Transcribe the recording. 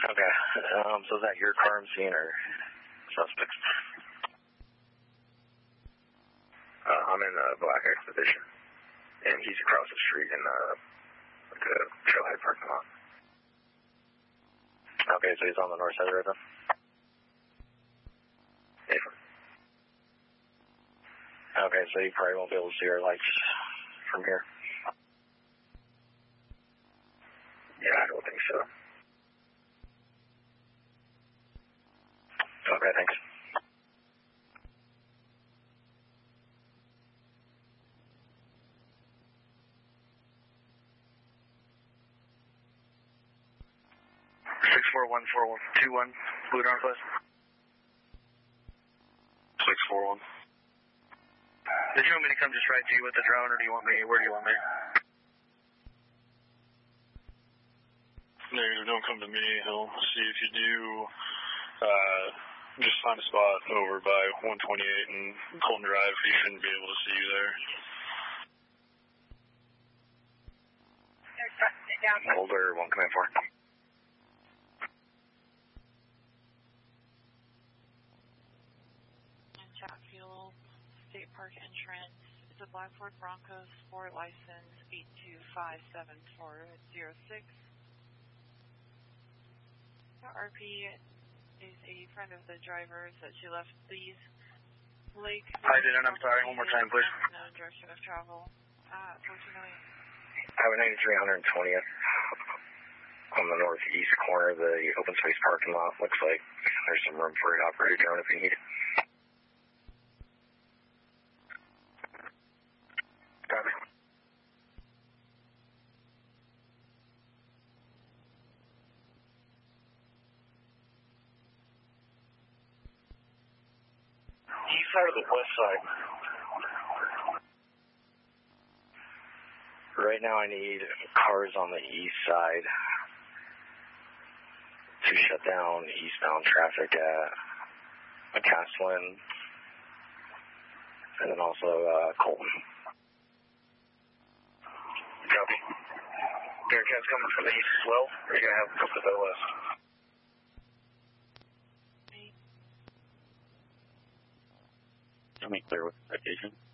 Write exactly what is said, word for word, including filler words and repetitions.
Okay. Um, so is that your car I'm seeing or suspects? Uh, I'm in the Black Expedition, and he's across the street in the, the Trailhead parking lot. Okay, so he's on the north side of the road then? Yeah. Okay, so you probably won't be able to see our lights from here. Yeah, I don't think so. Okay, thanks. six four one four two one, Blue Northwest. six four one. Did you want me to come just right to you with the drone, or do you want me, where do you want me? No, don't come to me. He'll see if you do. Uh, just find a spot over by one twenty-eight and Colton Drive. He shouldn't be able to see you there. Boulder, one command four. Chatfield State Park entrance. It's a Black Ford Bronco Sport license eight two five seven four zero six. The R P is a friend of the driver's that she left these Lake. I didn't. I'm sorry. One more time, please. No direction of travel. Uh, fortunately. Highway ninety-three, one twentieth. On the northeast corner of the open space parking lot. Looks like there's some room for an operator drone if you need. Copy. East side or the west side? Right now I need cars on the east side to shut down eastbound traffic at McCaslin and then also uh, Colton. Copy. Bearcats coming from the east as well, or are you going to have them come to the west? Me. Tell me clear with citation.